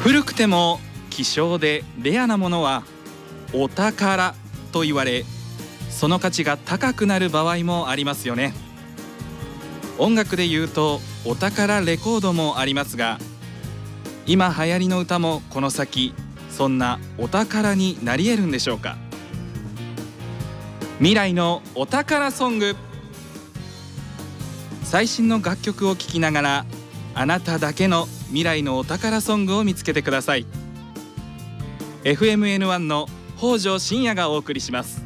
古くても希少でレアなものはお宝と言われ、その価値が高くなる場合もありますよね。音楽で言うとお宝レコードもありますが、今流行りの歌もこの先そんなお宝になり得るんでしょうか。未来のお宝ソング。最新の楽曲を聴きながら、あなただけの未来のお宝ソングを見つけてください。 FMN1 の北條信也がお送りします。